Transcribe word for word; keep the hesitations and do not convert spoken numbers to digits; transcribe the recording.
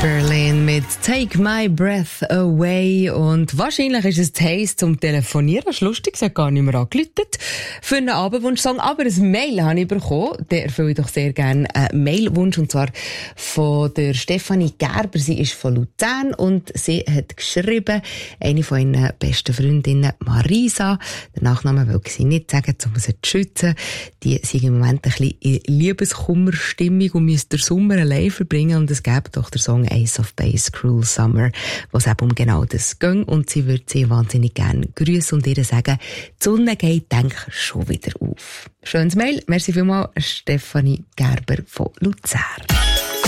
Berlin mit Take My Breath Away. Und wahrscheinlich ist es Taste zum Telefonieren. Das ist lustig, sie hat gar nicht mehr angeläutet für einen Abendwunschsong. Aber ein Mail habe ich bekommen. Der erfülle ich doch sehr gerne einen Mailwunsch. Und zwar von der Stefanie Gerber. Sie ist von Luzern und sie hat geschrieben, eine von ihren besten Freundinnen, Marisa. Den Nachnamen will sie nicht sagen, um sie zu schützen. Die sind im Moment ein bisschen in Liebeskummerstimmung und müssen den Sommer allein verbringen. Und es gäbe doch der Song Ace of Base, Cruel Summer, was eben um genau das geht. Und sie würde sie wahnsinnig gerne grüßen und ihr sagen, die Sonne geht, denk schon wieder auf. Schönes Mail. Merci vielmals, Stefanie Gerber von Luzern.